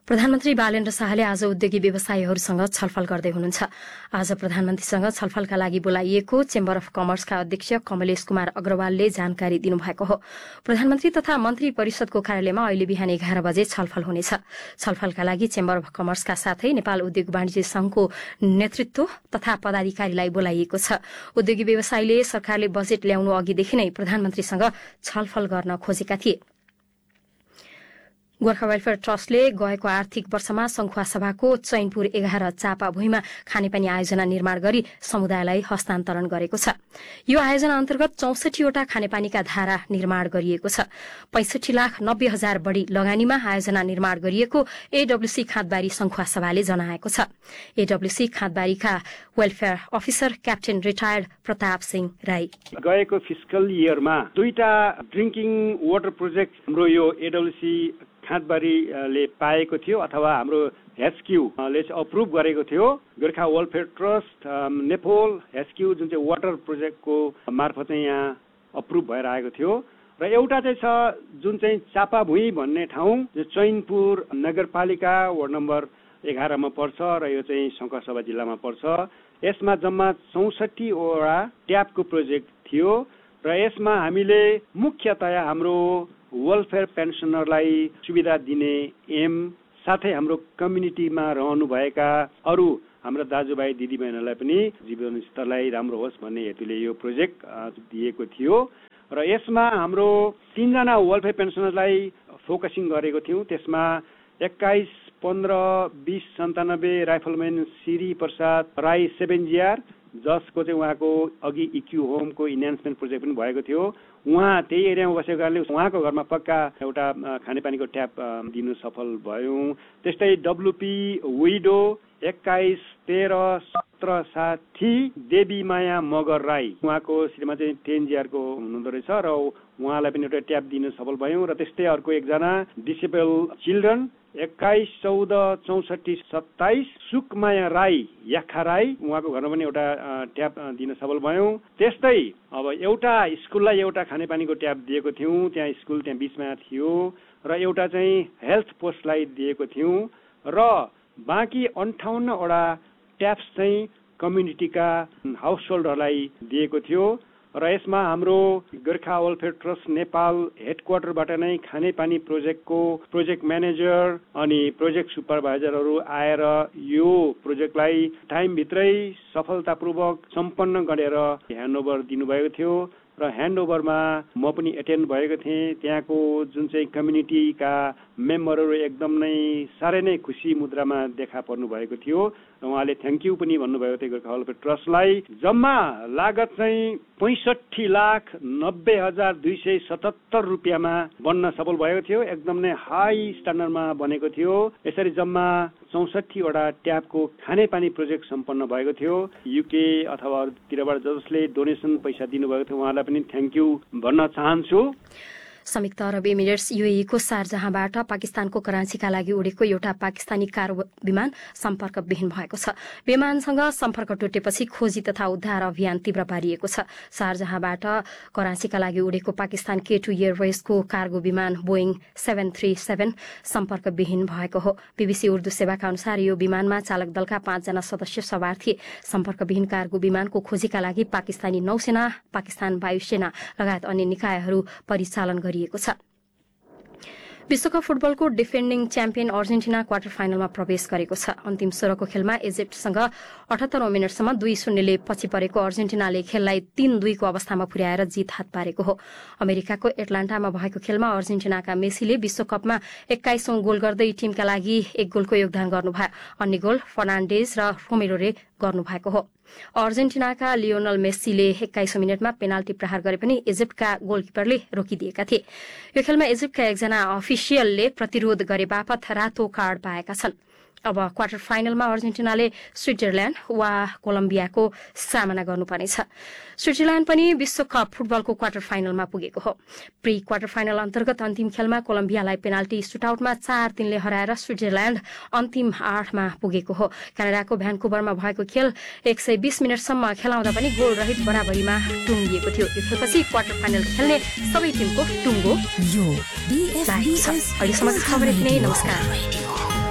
प्रधानमन्त्री बालेन्द्र शाहले आज उद्योगी व्यवसायीहरूसँग छलफल गर्दै हुनुहुन्छ। आज प्रधानमन्त्रीसँग छलफलका लागि बोलाइएको चेम्बर अफ कमर्सका अध्यक्ष कमलेश कुमार अग्रवालले जानकारी दिनुभएको हो। प्रधानमन्त्री तथा मन्त्री परिषदको कार्यालयमा अहिले बिहान 11 बजे छलफल हुनेछ। छलफलका लागि चेम्बर अफ कमर्सका साथै नेपाल उद्योग वाणिज्य संघको नेतृत्व तथा पदाधिकारीलाई बोलाइएको छ। उद्योगी व्यवसायीले सरकारले बजेट ल्याउनु अघिदेखि नै प्रधानमन्त्रीसँग छलफल गर्न खोजेका थिए। गोर्खा वेलफेयर ट्रस्टले गएको आर्थिक वर्षमा संखुवा सभाको चैनपुर 11 चापा भूइँमा खानेपानी आयोजना निर्माण गरी समुदायलाई हस्तान्तरण गरेको छ। यो आयोजना अन्तर्गत 64 वटा खानेपानीका धारा निर्माण गरिएको छ। 65,90,000 बढ़ी लगानीमा आयोजना निर्माण गरिएको एडब्ल्यूसी खाँदबारी संखुवा सभाले जनाएको छ। एडब्ल्यूसी खाँदबारीका welfare officer captain retired Pratap Singh Rai गएको फिस्कल इयरमा 2टा ड्रिंकिङ वाटर प्रोजेक्ट हाम्रो यो एडब्ल्यूसी खाँदबारीले पाएको थियो अथवा हाम्रो हेस्क्यूले अप्रुभ गरेको थियो। गोर्खा वेलफेयर ट्रस्ट नेपोल हेस्क्यू जुन चाहिँ वाटर प्रोजेक्टको मार्फत चाहिँ यहाँ अप्रुभ भएर आएको थियो। र एउटा चाहिँ छ जुन चाहिँ चापाभुइँ भन्ने ठाउँ जो चैनपुर नगरपालिका वार्ड नम्बर 11 मा पर्छ र यो चाहिँ सङ्खुवासभा जिल्लामा पर्छ। यसमा जम्मा 64 वटा ट्यापको प्रोजेक्ट थियो र यसमा हामीले मुख्यतया हाम्रो वेलफेयर पेन्सनरलाई सुविधा दिने एम साथै हाम्रो कम्युनिटीमा रहनुभएका अरू हाम्रो दाजुभाइ दिदीबहिनीहरूलाई पनि जीवन स्तरलाई राम्रो होस् भन्ने हेतुले यो प्रोजेक्ट दिएको थियो। र यसमा हाम्रो 3 जना वेलफेयर पेन्सनरलाई फोकसिङ गरेको थियौँ। त्यसमा 21, 15, 20, 97 राइफलम्यान श्री प्रसाद राई 7GR जसको चाहिँ उहाँको अघि इक्यू होमको इन्हान्समेन्ट प्रोजेक्ट पनि भएको थियो। उहाँ त्यही एरियामा बसेको कारणले उहाँको घरमा पक्का एउटा खानेपानीको ट्याप दिनु सफल भयौँ। त्यस्तै डब्लुपी विडो 21, 13, 17 साथी देवीमाया मगर राई उहाँको श्रीमा चाहिँ 10GR को हुनुहुँदो रहेछ र उहाँलाई पनि एउटा ट्याप दिनु सफल भयौँ। र त्यस्तै अर्को एकजना डिसेबल चिल्ड्रन 21, 14, 64, 27 सुकमाया राई याखा राई उहाँको घरमा पनि एउटा ट्याप दिन सफल भयौँ। त्यस्तै अब एउटा स्कुललाई एउटा खानेपानीको ट्याप दिएको थियौँ। त्यहाँ स्कुल त्यहाँ बिचमा थियो र एउटा चाहिँ हेल्थ पोस्टलाई दिएको थियौँ र बाँकी 58 वटा ट्याप्स चाहिँ कम्युनिटीका हाउस होल्डरलाई दिएको थियो। र यसमा हाम्रो गोर्खा वेलफेयर ट्रस्ट नेपाल हेडक्वार्टरबाट नै खानेपानी प्रोजेक्टको प्रोजेक्ट म्यानेजर अनि प्रोजेक्ट सुपरभाइजरहरू आएर यो प्रोजेक्टलाई टाइमभित्रै सफलतापूर्वक सम्पन्न गरेर ह्यान्डओभर दिनुभएको थियो। र ह्यान्डओभरमा म पनि एटेन्ड भएको थिएँ। त्यहाँको जुन चाहिँ कम्युनिटीका मेम्बरहरू एकदम नै साह्रै नै खुसी मुद्रामा देखा पर्नु भएको थियो र उहाँले थ्याङ्क यू पनि भन्नुभएको थियो गोर्खा वेलफेयर ट्रस्टलाई। जम्मा लागत चाहिँ 65,90,277 रुपियाँमा बन्न सफल भएको थियो। एकदम नै हाई स्ट्यान्डर्डमा बनेको थियो। यसरी जम्मा 64 वटा ट्यापको खानेपानी प्रोजेक्ट सम्पन्न भएको थियो। युके अथवा अरूतिरबाट जसले डोनेसन पैसा दिनुभएको थियो उहाँलाई पनि थ्याङ्क यू भन्न चाहन्छु। संयुक्त अरब एमिरेट्स यूएईको शारजाहबाट पाकिस्तानको कराँचीका लागि उडेको एउटा पाकिस्तानी कार विमान सम्पर्कविहीन भएको छ। विमानसँग सम्पर्क टुटेपछि खोजी तथा उद्धार अभियान तीव्र पारिएको छ। शारजाहबाट कराँचीका लागि उडेको पाकिस्तान K2 एयरवेजको कार्गो विमान बोइङ 737 सम्पर्कविहीन भएको हो। बीबीसी उर्दू सेवाका अनुसार यो विमानमा चालक दलका 5 जना सदस्य सवार थिए। सम्पर्कविहीन कार्गो विमानको खोजीका लागि पाकिस्तानी नौसेना, पाकिस्तान वायुसेना लगायत अन्य निकायहरू परिचालन गरिएको छ। विश्वकप फुटबलको डिफेन्डिङ च्याम्पियन अर्जेन्टिना क्वार्टर फाइनलमा प्रवेश गरेको छ। अन्तिम 16 को खेलमा इजिप्टसँग 78औं मिनटसम्म 2-0 ले पछि परेको अर्जेन्टिनाले खेललाई 3-2 को अवस्थामा पुर्याएर जित हात पारेको हो। अमेरिकाको एटलान्टामा भएको खेलमा अर्जेन्टिनाका मेसीले विश्वकपमा 21औं गोल गर्दै टिमका लागि 1 गोलको योगदान गर्नुभयो। अन्य गोल फर्नान्डेज र रोमेरोले गर्नुभएको हो। अर्जेन्टिनाका लियोनल मेस्सीले 21औं मिनटमा पेनाल्टी प्रहार गरे पनि इजिप्टका गोलकिपरले रोकिदिएका थिए। यो खेलमा इजिप्टका एकजना अफिसियलले प्रतिरोध गरे बापत रातो कार्ड पाएका छन्। अब क्वार्टर फाइनलमा अर्जेन्टिनाले स्विट्जरल्याण्ड वा कोलम्बियाको सामना गर्नुपर्नेछ। स्विट्जरल्याण्ड पनि विश्वकप फुटबलको क्वार्टर फाइनलमा पुगेको हो। प्री क्वार्टर फाइनल अन्तर्गत अन्तिम खेलमा कोलम्बियालाई पेनाल्टी सुटआउटमा 4-3 ले हराएर स्विट्जरल्याण्ड अन्तिम 8 मा पुगेको हो। क्यानाडाको भ्यान्कुभरमा भएको खेल 120 मिनटसम्म खेलाउँदा पनि गोल रहित बराबरीमा टुङ्गिएको थियो। यो खेलपछि क्वार्टर फाइनल खेल्ने सबै टिमको टुङ्गो अहिलेसम्मको खबर यति नै। नमस्कार।